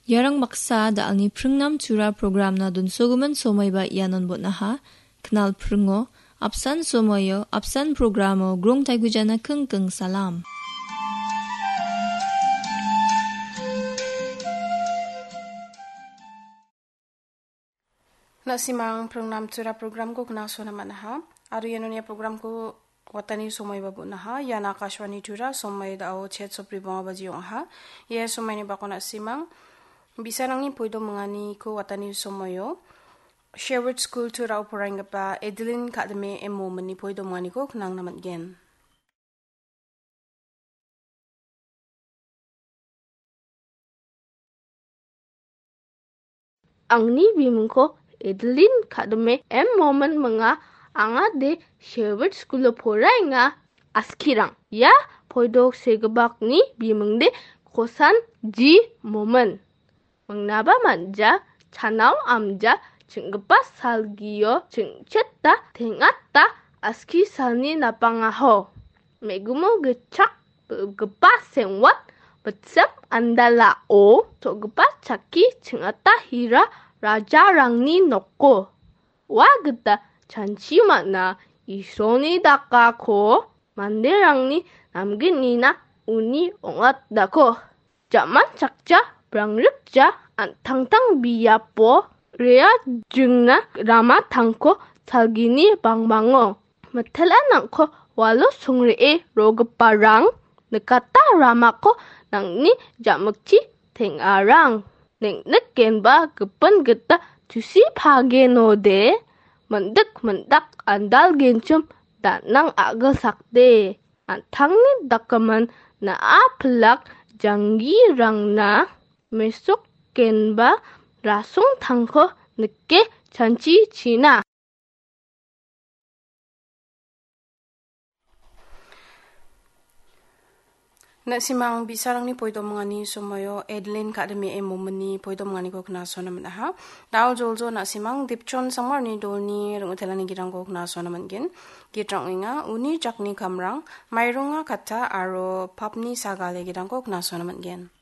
Yarang maksa daalni pringnam chura program na dun soguman somay ba yanon bot na ha. Knal pringo, apsan somoyo, apsan programo, grong taygujana keng salam. Nasimang program chura program ko kena so naman ha. Aru yanon ya program ko watani somay babu na ha. Yana akashwani chura somay dao chet so pribama bajiyong ha. Ye somay ni bako nasimang. Bisa nang ni poido mengani ko watani somoyo. Sherwood School to rau porang pa Edeline Academy emo mani poido mengani ko kenang namat gen. Ang ni bimong ko Edeline Academy emo man mga anga de Sherwood School porang nga askirang. Ya poido segebak ni bimong de kosan ji momen. Mengnaba manja, canau amja, cenggepas salgio, cengceta, tengata, aski salni napangaho. Megumo gecak, gepas sengwat, betsep andala o, so gepas caki, cengata hira, raja rangni noko. Wa geta canci makna, isoni daka ko, mande rangni namgin nina uni ongat dako. Jaman cakca, Brangripja antangtang biyapo rea jungna rama tangko salgini bangbango. Matalan ko walo sungree rogeparang nekata ramako nangni jamukci tengarang. Neng nekenba gepen geta tusi page node mendak andal gencum danang agel sakde. Antangni dakaman na apelak janggi rangna mesok kenba rasung tangko neke canci Cina. Nasimang bisa lang ni poido mengani somoyo Edeline Academy emo mani poido mengani ko kena so naman ha. Dao joljo nasimang dipchon samar ni dolni rungutelani girang ko kena so naman gen. Gitrang inga uni jakni kamrang mayronga kata aro papni sagale girang ko kena so naman gen.